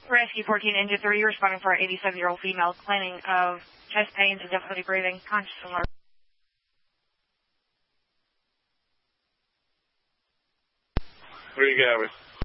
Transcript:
Rescue 14, Engine 3, responding for an 87-year-old female complaining of chest pains and difficulty breathing, conscious and alert. Where you got,